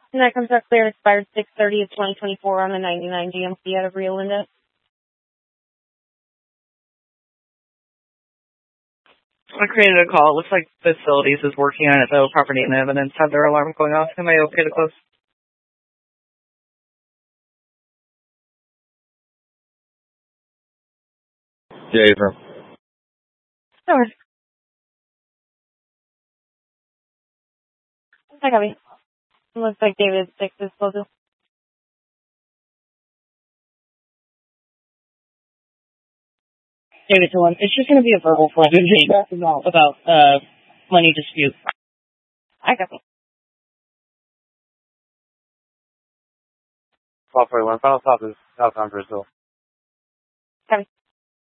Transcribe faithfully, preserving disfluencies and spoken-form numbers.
And that comes up clear. Expired six thirty of twenty twenty-four on the ninety-nine G M C out of Rio Linda. I created a call. It looks like facilities is working on it, though. Property and evidence have their alarm going off. Am I okay to close? Yeah, April. Sure. I got me. It looks like David Six is closing. David to one. It's just going to be a verbal forensic about, about uh, money dispute. I got me. twelve forty-one. Final stop is southbound Brazil. Got me.